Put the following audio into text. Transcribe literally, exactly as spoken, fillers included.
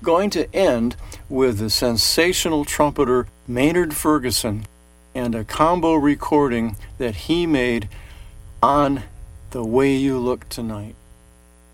going to end with the sensational trumpeter Maynard Ferguson and a combo recording that he made on The Way You Look Tonight.